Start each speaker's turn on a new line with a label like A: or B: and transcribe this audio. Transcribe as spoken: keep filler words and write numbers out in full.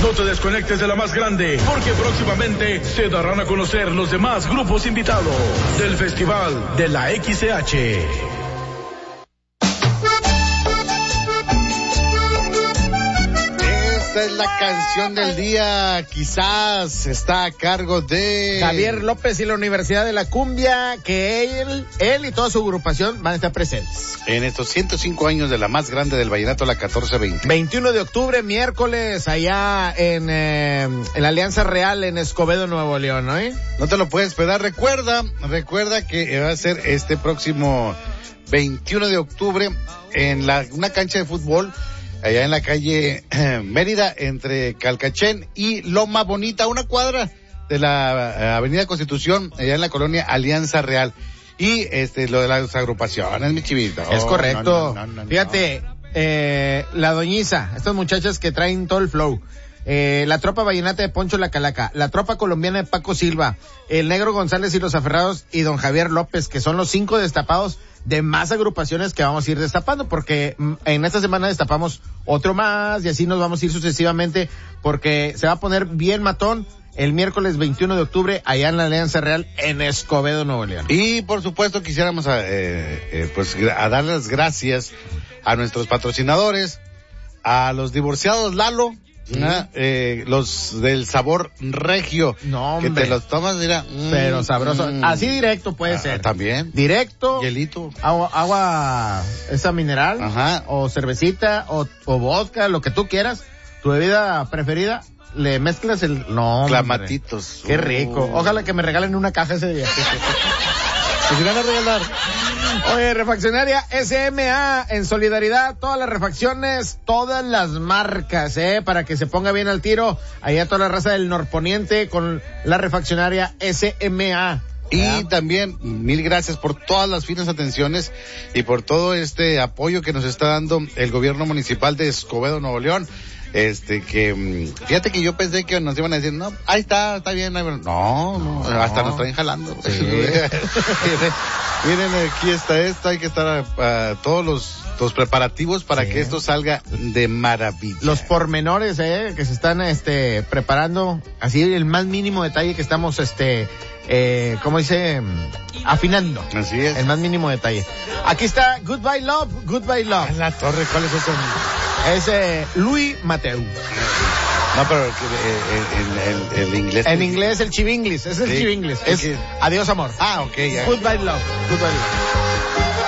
A: No te desconectes de la más grande, porque próximamente se darán a conocer los demás grupos invitados del Festival de la X C H.
B: Esta es la canción del día, quizás está a cargo de
C: Javier López y la Universidad de la Cumbia, que él, él y toda su agrupación van a estar presentes.
B: En estos ciento cinco años de la más grande del vallenato, la catorce veinte.
C: veintiuno de octubre, miércoles, allá en, eh, en la Alianza Real en Escobedo, Nuevo León, ¿no? ¿Eh?
B: No te lo puedes esperar, recuerda, recuerda que va a ser este próximo veintiuno de octubre en la, una cancha de fútbol, allá en la calle eh, Mérida, entre Calcachén y Loma Bonita, una cuadra de la eh, Avenida Constitución, allá en la colonia Alianza Real. Y este lo de las agrupaciones, mi chivito.
C: Es correcto.
B: No, no, no, no,
C: Fíjate, eh, la Doñiza, estas muchachas que traen todo el flow. Eh, la tropa vallenata de Poncho La Calaca, la tropa colombiana de Paco Silva, el Negro González y los Aferrados y don Javier López, que son los cinco destapados de más agrupaciones que vamos a ir destapando, porque en esta semana destapamos otro más y así nos vamos a ir sucesivamente, porque se va a poner bien matón el miércoles veintiuno de octubre allá en la Alianza Real en Escobedo, Nuevo León.
B: Y por supuesto quisiéramos a, eh, eh, pues a dar las gracias a nuestros patrocinadores, a los divorciados Lalo, sí. ¿eh? Eh, los del sabor regio,
C: no,
B: que te los tomas, mira,
C: mm, pero sabroso, mm, así directo puede ah, ser.
B: También.
C: Directo.
B: Hielito.
C: Agua, agua esa mineral.
B: Ajá.
C: O cervecita, o, o vodka, lo que tú quieras. Tu bebida preferida. Le mezclas el... No,
B: Clamatitos.
C: Hombre. Qué rico. Ojalá que me regalen una caja ese día.
B: Pues si van a regalar.
C: Oye, Refaccionaria S M A, en solidaridad, todas las refacciones, todas las marcas, eh, para que se ponga bien al tiro. Allá toda la raza del norponiente con la Refaccionaria S M A.
B: Y ¿verdad? También mil gracias por todas las finas atenciones y por todo este apoyo que nos está dando el gobierno municipal de Escobedo, Nuevo León. Este, que, fíjate que yo pensé que nos iban a decir, no, ahí está, está bien, ahí, no, no, no, hasta nos traen jalando. Sí. Miren, aquí está esto, hay que estar a, a todos los, los preparativos para sí. que esto salga de maravilla.
C: Los pormenores, eh, que se están, este, preparando, así el más mínimo detalle que estamos, este, eh, ¿cómo dice? Afinando.
B: Así es.
C: El más mínimo detalle. Aquí está Goodbye Love, Goodbye Love.
B: En la torre, ¿cuál es ese?
C: Es eh, Luis Mateu.
B: No, pero el, el, el, el inglés.
C: En inglés, el chivinglis. Es el sí, chivinglis. Es, es que... Adiós, amor.
B: Ah, ok, ya.
C: Goodbye Love. Goodbye Love.